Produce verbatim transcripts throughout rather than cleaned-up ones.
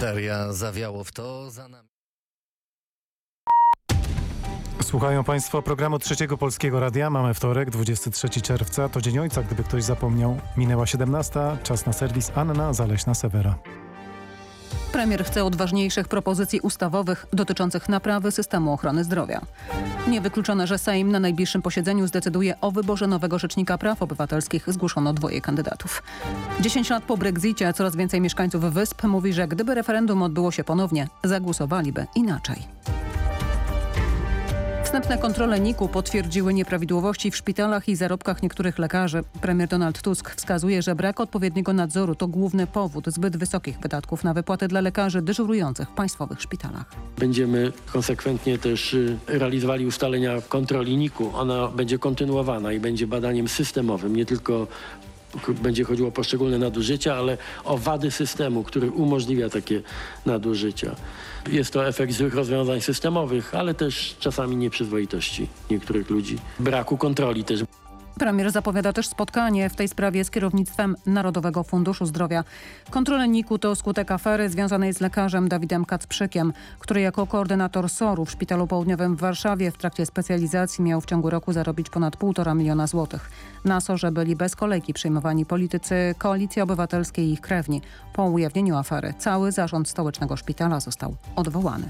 Seria Zawiało w to za nami. Słuchają Państwo programu Trzeciego Polskiego Radia. Mamy wtorek, dwudziestego trzeciego czerwca. To Dzień Ojca, gdyby ktoś zapomniał. Minęła siedemnasta. Czas na serwis. Anna Zaleśna-Sewera. Premier chce odważniejszych propozycji ustawowych dotyczących naprawy systemu ochrony zdrowia. Niewykluczone, że Sejm na najbliższym posiedzeniu zdecyduje o wyborze nowego rzecznika praw obywatelskich. Zgłoszono dwoje kandydatów. Dziesięć lat po Brexicie coraz więcej mieszkańców Wysp mówi, że gdyby referendum odbyło się ponownie, zagłosowaliby inaczej. Wstępne kontrole N I K U potwierdziły nieprawidłowości w szpitalach i zarobkach niektórych lekarzy. Premier Donald Tusk wskazuje, że brak odpowiedniego nadzoru to główny powód zbyt wysokich wydatków na wypłaty dla lekarzy dyżurujących w państwowych szpitalach. Będziemy konsekwentnie też realizowali ustalenia kontroli N I K U. Ona będzie kontynuowana i będzie badaniem systemowym, nie tylko będzie chodziło o poszczególne nadużycia, ale o wady systemu, który umożliwia takie nadużycia. Jest to efekt złych rozwiązań systemowych, ale też czasami nieprzyzwoitości niektórych ludzi, braku kontroli też. Premier zapowiada też spotkanie w tej sprawie z kierownictwem Narodowego Funduszu Zdrowia. Kontrole N I K U to skutek afery związanej z lekarzem Dawidem Kacprzykiem, który jako koordynator S O R-u w Szpitalu Południowym w Warszawie w trakcie specjalizacji miał w ciągu roku zarobić ponad półtora miliona złotych. Na S O R-ze byli bez kolejki przyjmowani politycy Koalicji Obywatelskiej i ich krewni. Po ujawnieniu afery cały zarząd stołecznego szpitala został odwołany.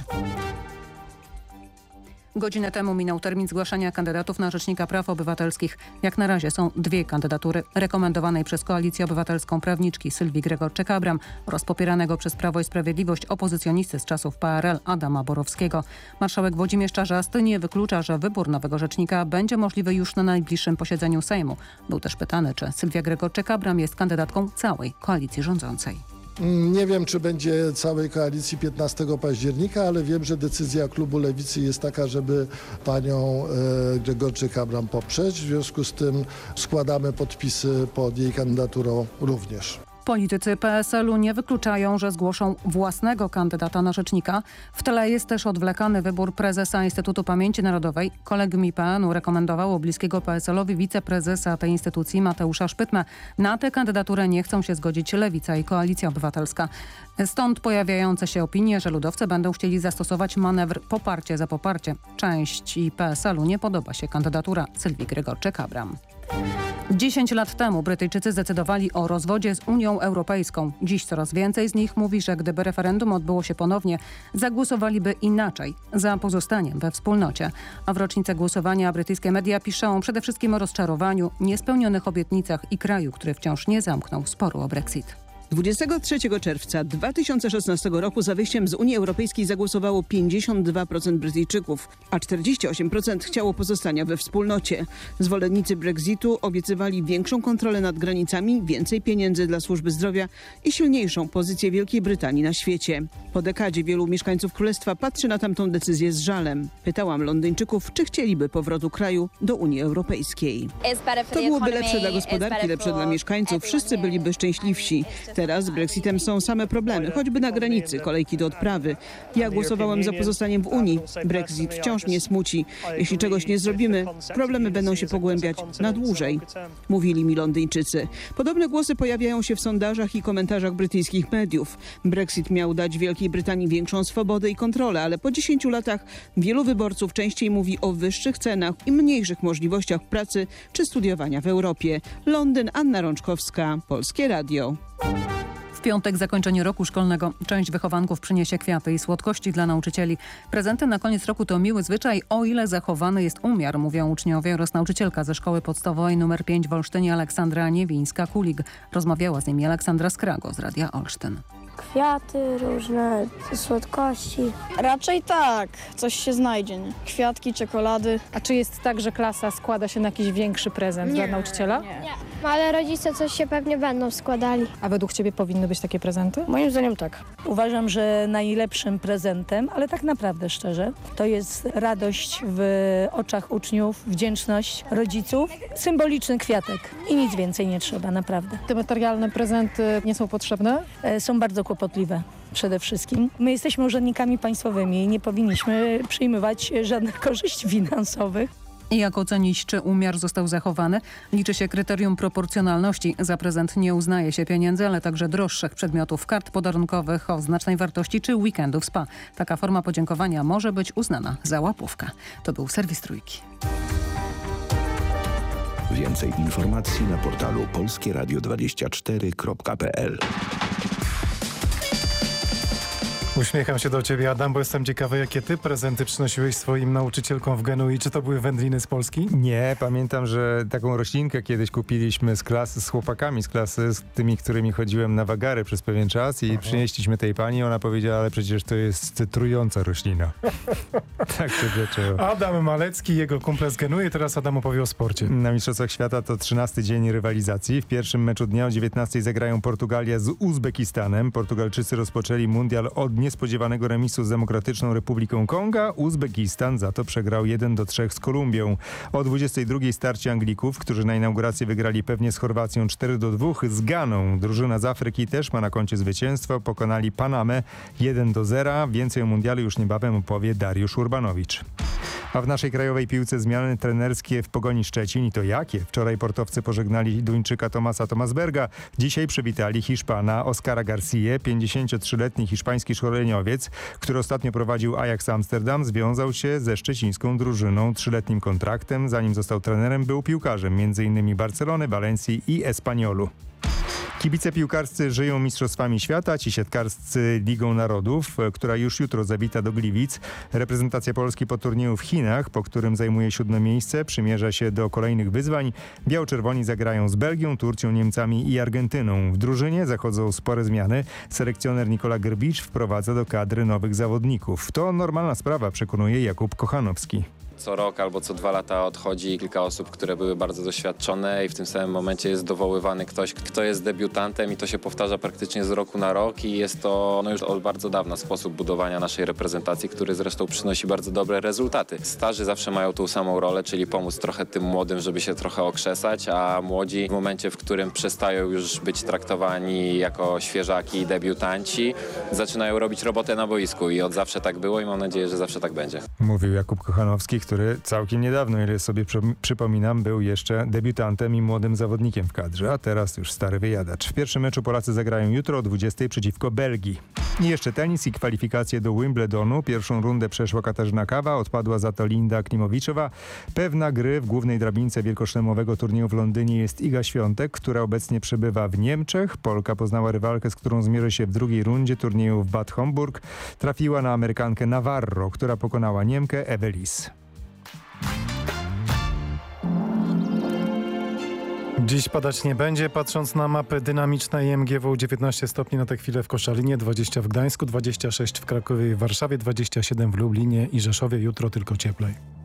Godzinę temu minął termin zgłaszania kandydatów na Rzecznika Praw Obywatelskich. Jak na razie są dwie kandydatury rekomendowanej przez Koalicję Obywatelską prawniczki Sylwii Gregorczyk-Abram oraz popieranego przez Prawo i Sprawiedliwość opozycjonisty z czasów P R L Adama Borowskiego. Marszałek Włodzimierz Czarzasty nie wyklucza, że wybór nowego rzecznika będzie możliwy już na najbliższym posiedzeniu Sejmu. Był też pytany, czy Sylwia Gregorczyk-Abram jest kandydatką całej koalicji rządzącej. Nie wiem, czy będzie całej koalicji piętnastego października, ale wiem, że decyzja klubu Lewicy jest taka, żeby panią e, Gregorczyk-Abram poprzeć. W związku z tym składamy podpisy pod jej kandydaturą również. Politycy P S L u nie wykluczają, że zgłoszą własnego kandydata na rzecznika. W tle jest też odwlekany wybór prezesa Instytutu Pamięci Narodowej. Kolegium I P N u rekomendowało bliskiego P S L owi wiceprezesa tej instytucji Mateusza Szpytmę. Na tę kandydaturę nie chcą się zgodzić Lewica i Koalicja Obywatelska. Stąd pojawiające się opinie, że ludowcy będą chcieli zastosować manewr poparcie za poparcie. Części P S L u nie podoba się kandydatura Sylwii Gregorczyk-Abram. Dziesięć lat temu Brytyjczycy zdecydowali o rozwodzie z Unią Europejską. Dziś coraz więcej z nich mówi, że gdyby referendum odbyło się ponownie, zagłosowaliby inaczej, za pozostaniem we wspólnocie. A w rocznicę głosowania brytyjskie media piszą przede wszystkim o rozczarowaniu, niespełnionych obietnicach i kraju, który wciąż nie zamknął sporu o Brexit. dwudziestego trzeciego czerwca dwa tysiące szesnastego roku za wyjściem z Unii Europejskiej zagłosowało pięćdziesiąt dwa procent Brytyjczyków, a czterdzieści osiem procent chciało pozostania we wspólnocie. Zwolennicy Brexitu obiecywali większą kontrolę nad granicami, więcej pieniędzy dla służby zdrowia i silniejszą pozycję Wielkiej Brytanii na świecie. Po dekadzie wielu mieszkańców Królestwa patrzy na tamtą decyzję z żalem. Pytałam Londyńczyków, czy chcieliby powrotu kraju do Unii Europejskiej. To byłoby lepsze dla gospodarki, lepsze dla mieszkańców, wszyscy byliby szczęśliwsi. Teraz z Brexitem są same problemy, choćby na granicy, kolejki do odprawy. Ja głosowałem za pozostaniem w Unii. Brexit wciąż mnie smuci. Jeśli czegoś nie zrobimy, problemy będą się pogłębiać na dłużej, mówili mi Londyńczycy. Podobne głosy pojawiają się w sondażach i komentarzach brytyjskich mediów. Brexit miał dać Wielkiej Brytanii większą swobodę i kontrolę, ale po dziesięciu latach wielu wyborców częściej mówi o wyższych cenach i mniejszych możliwościach pracy czy studiowania w Europie. Londyn, Anna Rączkowska, Polskie Radio. W piątek zakończenie roku szkolnego. Część wychowanków przyniesie kwiaty i słodkości dla nauczycieli. Prezenty na koniec roku to miły zwyczaj, o ile zachowany jest umiar, mówią uczniowie oraz nauczycielka ze szkoły podstawowej nr pięć w Olsztynie Aleksandra Niewińska-Kulig. Rozmawiała z nimi Aleksandra Skrago z Radia Olsztyn. Kwiaty, różne słodkości. Raczej tak, coś się znajdzie. Nie? Kwiatki, czekolady. A czy jest tak, że klasa składa się na jakiś większy prezent Nie, dla nauczyciela? Nie. Nie. Ale rodzice coś się pewnie będą składali. A według ciebie powinny być takie prezenty? Moim zdaniem tak. Uważam, że najlepszym prezentem, ale tak naprawdę szczerze, to jest radość w oczach uczniów, wdzięczność rodziców, symboliczny kwiatek i nic więcej nie trzeba, naprawdę. Te materialne prezenty nie są potrzebne? E, Są bardzo kłopotliwe przede wszystkim. My jesteśmy urzędnikami państwowymi i nie powinniśmy przyjmować żadnych korzyści finansowych. I jak ocenić, czy umiar został zachowany? Liczy się kryterium proporcjonalności. Za prezent nie uznaje się pieniędzy, ale także droższych przedmiotów, kart podarunkowych o znacznej wartości czy weekendów spa. Taka forma podziękowania może być uznana za łapówkę. To był serwis Trójki. Więcej informacji na portalu polskie radio dwadzieścia cztery kropka p l. Uśmiecham się do ciebie, Adam, bo jestem ciekawy, jakie ty prezenty przynosiłeś swoim nauczycielkom w Genui. Czy to były wędliny z Polski? Nie, pamiętam, że taką roślinkę kiedyś kupiliśmy z klasy, z chłopakami z klasy, z tymi, którymi chodziłem na wagary przez pewien czas i Aha. przynieśliśmy tej pani, ona powiedziała, ale przecież to jest trująca roślina. Tak się zaczęło. Adam Malecki, jego kumple z Genui, teraz Adam opowie o sporcie. Na Mistrzostwach Świata to trzynasty dzień rywalizacji. W pierwszym meczu dnia o dziewiętnastej zagrają Portugalia z Uzbekistanem. Portugalczycy rozpoczęli mundial od niespodziewanego remisu z Demokratyczną Republiką Konga. Uzbekistan za to przegrał jeden do trzech z Kolumbią. O dwudziestej drugiej starcie Anglików, którzy na inaugurację wygrali pewnie z Chorwacją cztery do dwóch, z Ganą. Drużyna z Afryki też ma na koncie zwycięstwo. Pokonali Panamę jeden do zera. Więcej o mundialu już niebawem opowie Dariusz Urbanowicz. A w naszej krajowej piłce zmiany trenerskie w Pogoni Szczecin i to jakie? Wczoraj portowcy pożegnali Duńczyka Tomasa Tomasberga. Dzisiaj przywitali Hiszpana Oscara García. pięćdziesięciotrzyletni hiszpański szkoleniowiec, który ostatnio prowadził Ajax Amsterdam, związał się ze szczecińską drużyną trzyletnim kontraktem. Zanim został trenerem, był piłkarzem między innymi Barcelony, Walencji i Espaniolu. Kibice piłkarscy żyją mistrzostwami świata, ci siatkarscy Ligą Narodów, która już jutro zawita do Gliwic. Reprezentacja Polski po turnieju w Chinach, po którym zajmuje siódme miejsce, przymierza się do kolejnych wyzwań. Biało-czerwoni zagrają z Belgią, Turcją, Niemcami i Argentyną. W drużynie zachodzą spore zmiany. Selekcjoner Nikola Grbicz wprowadza do kadry nowych zawodników. To normalna sprawa, przekonuje Jakub Kochanowski. Co rok albo co dwa lata odchodzi kilka osób, które były bardzo doświadczone i w tym samym momencie jest dowoływany ktoś, kto jest debiutantem i to się powtarza praktycznie z roku na rok i jest to no już od bardzo dawna sposób budowania naszej reprezentacji, który zresztą przynosi bardzo dobre rezultaty. Starzy zawsze mają tą samą rolę, czyli pomóc trochę tym młodym, żeby się trochę okrzesać, a młodzi w momencie, w którym przestają już być traktowani jako świeżaki i debiutanci, zaczynają robić robotę na boisku i od zawsze tak było i mam nadzieję, że zawsze tak będzie. Mówił Jakub Kochanowski, który całkiem niedawno, ile sobie przypominam, był jeszcze debiutantem i młodym zawodnikiem w kadrze, a teraz już stary wyjadacz. W pierwszym meczu Polacy zagrają jutro o dwudziestej przeciwko Belgii. I jeszcze tenis i kwalifikacje do Wimbledonu. Pierwszą rundę przeszła Katarzyna Kawa, odpadła za to Linda Klimowiczowa. Pewna gry w głównej drabince wielkoszlemowego turnieju w Londynie jest Iga Świątek, która obecnie przebywa w Niemczech. Polka poznała rywalkę, z którą zmierzy się w drugiej rundzie turnieju w Bad Homburg. Trafiła na Amerykankę Navarro, która pokonała Niemkę Evelis. Dziś padać nie będzie. Patrząc na mapę dynamiczne I M G W, dziewiętnaście stopni na tę chwilę w Koszalinie, dwadzieścia w Gdańsku, dwadzieścia sześć w Krakowie i Warszawie, dwadzieścia siedem w Lublinie i Rzeszowie. Jutro tylko cieplej.